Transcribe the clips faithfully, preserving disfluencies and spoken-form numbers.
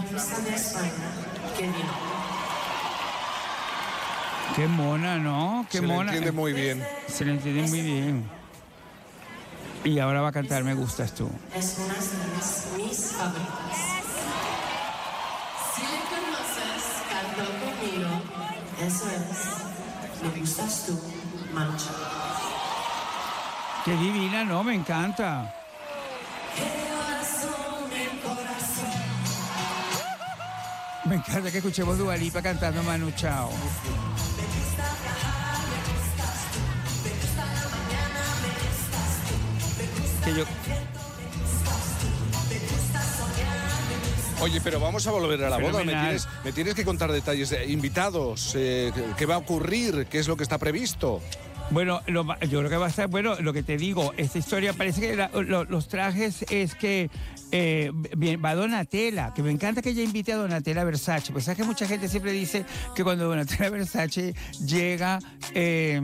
artista de España que vino. Qué mona, ¿no? Qué Se mona. le entiende muy bien. Se le entiende muy bien. Y ahora va a cantar Me Gustas Tú. Es una de mis, mis favoritas. Si le conoces, canta conmigo. Eso es. Me Gustas Tú, Mancha. Qué divina, ¿no? Me encanta. Me encanta que escuchemos Dua Lipa cantando Manu Chao. Que yo... Oye, pero vamos a volver a la boda. Me Fenomenal. tienes, me tienes que contar detalles. de invitados, eh, qué va a ocurrir, qué es lo que está previsto. Bueno, lo, yo creo que va a estar, bueno, lo que te digo, esta historia parece que la, lo, los trajes es que eh, bien, va Donatella, que me encanta que ella invite a Donatella Versace, pues sabes que mucha gente siempre dice que cuando Donatella Versace llega eh,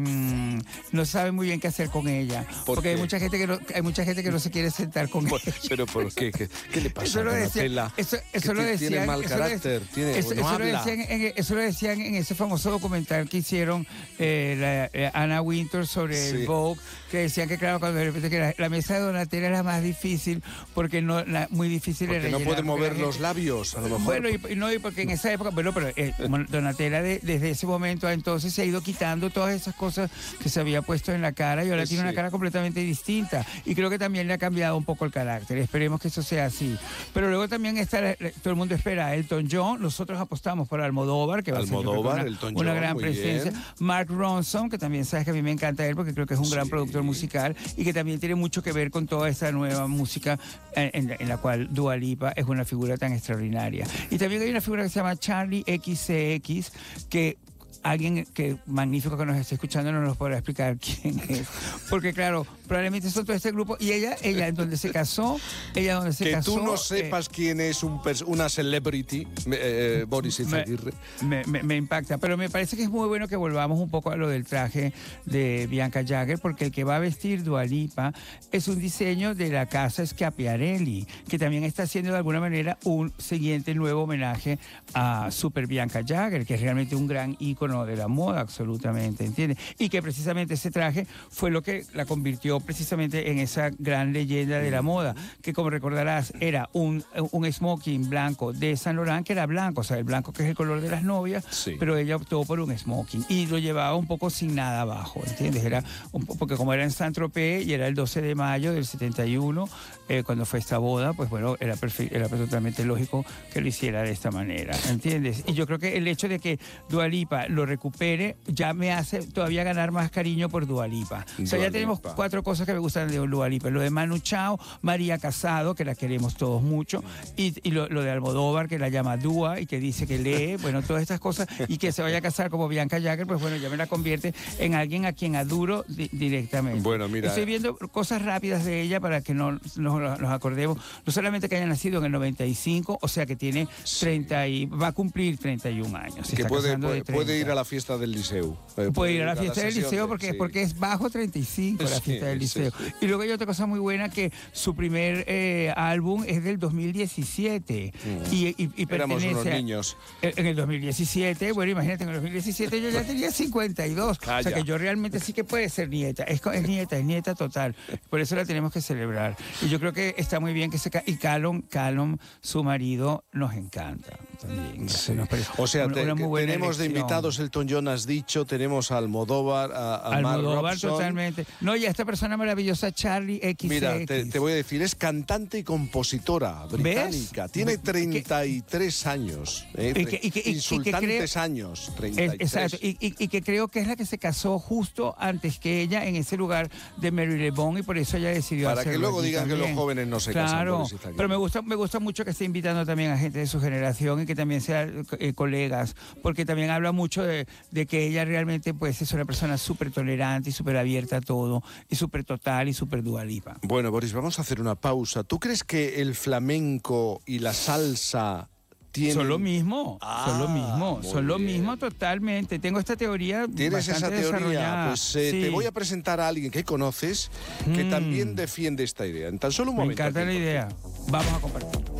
no sabe muy bien qué hacer con ella, ¿Por porque qué? hay mucha gente que no, hay mucha gente que no se quiere sentar con Por- ella. pero ¿por qué? ¿Qué, qué le pasa Eso a lo decía- Donatella? eso- eso Que lo ti- decían- tiene mal eso lo carácter, dec- tiene, eso, no eso lo habla. decían en, eso lo decían en ese famoso documental que hicieron eh, la, eh, Anna Wintour sobre Sí. el Vogue, que decían que claro, cuando de repente que la, la mesa de Donatella era más difícil porque no la, muy difícil Porque de no rellenar, puede porque la mover gente- los labios, a lo mejor. Bueno, y, y no, y porque en esa época, bueno, pero eh, Donatella de- desde ese momento a entonces se ha ido quitando todas esas cosas que se había puesto en la cara y ahora Sí. tiene una cara completamente distinta. Y creo que también le ha cambiado un poco el carácter. Esperemos que eso sea así. Pero luego también está, la- la- todo el mundo espera a Elton John. Nosotros apostamos por Almodóvar, que va a ser yo creo que Almodóvar, una, Elton una John, gran muy presencia. bien. Mark Ronson, que también sabes que a mí me encanta él porque creo que es un gran Sí. productor musical y que también tiene mucho que ver con toda esta nueva música en, en la- en la cual Dua Lipa es una figura tan extraordinaria. Y también hay una figura que se llama Charlie X C X, que alguien que magnífico que nos esté escuchando no nos podrá explicar quién es. Porque claro, probablemente son todo este grupo. Y ella, ella en donde se casó, ella donde se que casó... tú no eh, sepas quién es un pers- una celebrity, eh, Boris me, Izaguirre. me, me- me impacta, pero me parece que es muy bueno que volvamos un poco a lo del traje de Bianca Jagger, porque el que va a vestir Dua Lipa es un diseño de la casa Schiaparelli, que también está haciendo de alguna manera un siguiente nuevo homenaje a Super Bianca Jagger, que es realmente un gran ícono de la moda, absolutamente, ¿entiendes? Y que precisamente ese traje fue lo que la convirtió precisamente en esa gran leyenda de la moda, que como recordarás era un, un smoking blanco de Saint Laurent, que era blanco, o sea, el blanco que es el color de las novias, Sí. pero ella optó por un smoking y lo llevaba un poco sin nada abajo, ¿entiendes? Era un po- porque como era en Saint-Tropez y era el doce de mayo del setenta y uno, eh, cuando fue esta boda, pues bueno, era, perfe- era totalmente lógico que lo hiciera de esta manera, ¿entiendes? Y yo creo que el hecho de que Dua Lipa lo recupere ya me hace todavía ganar más cariño por Dua Lipa. O sea, Dua ya tenemos Lipa. cuatro cosas que me gustan de Dua Lipa. Lo de Manu Chao, María Casado, que la queremos todos mucho, y, y lo, lo de Almodóvar, que la llama Dua y que dice que lee, bueno, todas estas cosas, y que se vaya a casar como Bianca Jagger, pues bueno, ya me la convierte en alguien a quien adoro di- directamente. Bueno, mira. Estoy viendo cosas rápidas de ella para que no nos, nos acordemos, no solamente que haya nacido en el noventa y cinco, o sea que tiene treinta y va a cumplir treinta y un años. Se Que está puede, casando de puede, puede ir treinta. a la fiesta del liceo. Eh, Puede ir a la fiesta del sesión liceo de- porque, sí. porque es bajo treinta y cinco la Sí, fiesta del sí, liceo. sí. Y luego hay otra cosa muy buena que su primer eh, álbum es del dos mil diecisiete. Y, y, y Éramos pertenece unos a- niños. En el dos mil diecisiete, bueno, imagínate, en el dos mil diecisiete yo ya tenía cincuenta y dos. O Calla. sea que yo realmente sí que puede ser nieta. Es, co- es nieta, es nieta total. Por eso la tenemos que celebrar. Y yo creo que está muy bien que se... ca- Y Callum, Callum, su marido, nos encanta también. Sí. Nos parece O sea, una- te- una muy que buena tenemos de elección. invitados Elton John, has dicho, tenemos a Almodóvar, a, a Mark Almodóvar Robson. totalmente. No, y a esta persona maravillosa, Charlie X C X. Mira, te, te voy a decir, es cantante y compositora británica. ¿Ves? Tiene ¿Qué- treinta y tres años. eh, Y que- y que- y- y que insultantes creo- años. Es- treinta y tres. exacto, y, y- y que creo que es la que se casó justo antes que ella en ese lugar de Mary Le Bon y por eso ella decidió Para que hacerlo luego allí digan que también. los jóvenes no se casan, Claro, Boris Izaguirre. pero me gusta, me gusta mucho que esté invitando también a gente de su generación y que también sean eh, colegas, porque también habla mucho de, de que ella realmente pues es una persona súper tolerante y súper abierta a todo y súper total y súper Dua Lipa. Bueno, Boris, vamos a hacer una pausa. ¿Tú crees que el flamenco y la salsa tienen... Son lo mismo, son lo Ah, mismo, muy son lo bien. mismo totalmente. Tengo esta teoría ¿Tienes esa bastante teoría? desarrollada. Pues eh, Sí. te voy a presentar a alguien que conoces que Mm. también defiende esta idea. En tan solo un Me momento. encanta aquí la en idea. Vamos a compartir.